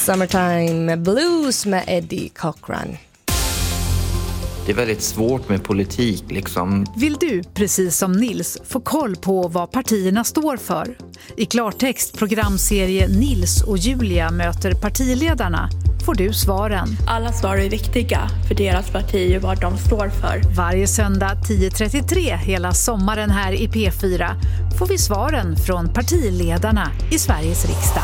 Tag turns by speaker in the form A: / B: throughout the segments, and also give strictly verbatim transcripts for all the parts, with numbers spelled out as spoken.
A: Summertime Blues med Eddie Cochran.
B: Det är väldigt svårt med politik liksom.
C: Vill du, precis som Nils, få koll på vad partierna står för? I klartext programserie Nils och Julia möter partiledarna får du svaren.
D: Alla svar är viktiga för deras parti och vad de står för.
C: Varje söndag tio trettiotre hela sommaren här i P fyra får vi svaren från partiledarna i Sveriges riksdag.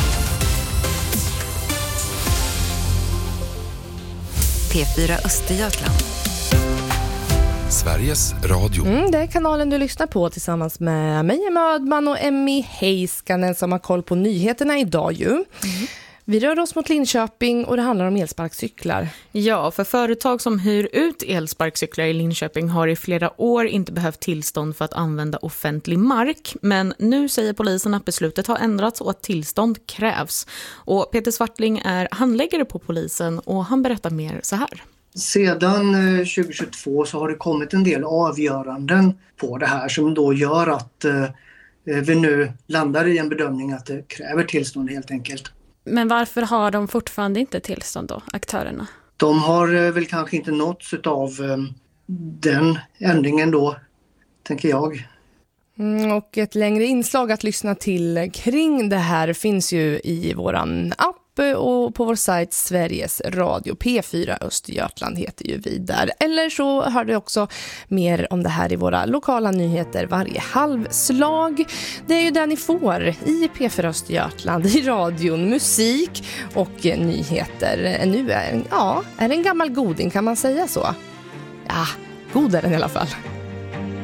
E: P fyra Östergötland.
F: Sveriges Radio.
A: Mm, det är kanalen du lyssnar på tillsammans med mig, Emma Ödman och Emmy Heiskanen som har koll på nyheterna idag ju. Mm. Vi rör oss mot Linköping och det handlar om elsparkcyklar.
G: Ja, för företag som hyr ut elsparkcyklar i Linköping har i flera år inte behövt tillstånd för att använda offentlig mark. Men nu säger polisen att beslutet har ändrats och att tillstånd krävs. Och Peter Svartling är handläggare på polisen och han berättar mer så här.
H: Sedan tjugohundratjugotvå så har det kommit en del avgöranden på det här som då gör att eh, vi nu landar i en bedömning att det kräver tillstånd helt enkelt.
I: Men varför har de fortfarande inte tillstånd då, aktörerna?
H: De har eh, väl kanske inte nåtts av eh, den ändringen då, tänker jag.
A: Mm, och ett längre inslag att lyssna till kring det här finns ju i våran app och på vår sajt Sveriges Radio. P fyra Östergötland heter ju vi där. Eller så hör du också mer om det här i våra lokala nyheter varje halvslag. Det är ju det ni får i P fyra Östergötland, i radion, musik och nyheter. Nu är, ja, är det en gammal goding, kan man säga så? Ja, god är den i alla fall.